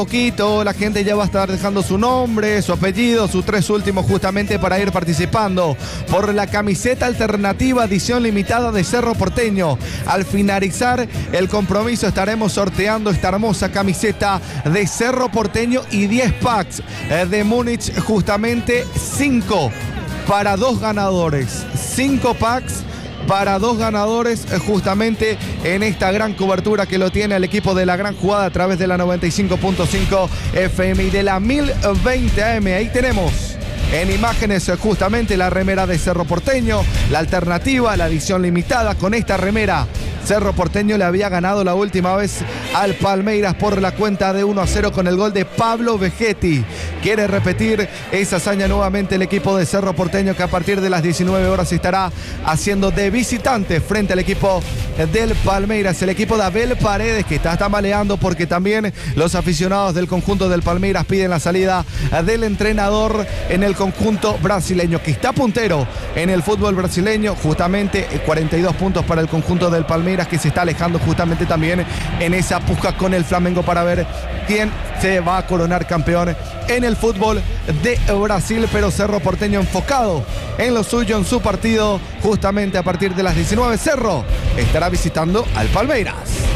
Poquito, la gente ya va a estar dejando su nombre, su apellido, sus 3 últimos justamente para ir participando por la camiseta alternativa edición limitada de Cerro Porteño. Al finalizar el compromiso estaremos sorteando esta hermosa camiseta de Cerro Porteño y 10 packs de Múnich, justamente 5 para 2 ganadores, 5 packs para 2 ganadores justamente en esta gran cobertura que lo tiene el equipo de La Gran Jugada a través de la 95.5 FM y de la 1020 AM. Ahí tenemos en imágenes justamente la remera de Cerro Porteño, la alternativa, la edición limitada. Con esta remera Cerro Porteño le había ganado la última vez al Palmeiras por la cuenta de 1-0 con el gol de Pablo Vegetti. Quiere repetir esa hazaña nuevamente el equipo de Cerro Porteño, que a partir de las 19 horas estará haciendo de visitante frente al equipo del Palmeiras. El equipo de Abel Paredes, que está tambaleando porque también los aficionados del conjunto del Palmeiras piden la salida del entrenador en el conjunto brasileño, que está puntero en el fútbol brasileño, justamente 42 puntos para el conjunto del Palmeiras, que se está alejando justamente también en esa puja con el Flamengo para ver quién se va a coronar campeón en el fútbol de Brasil. Pero Cerro Porteño enfocado en lo suyo, en su partido, justamente a partir de las 19. Cerro estará visitando al Palmeiras.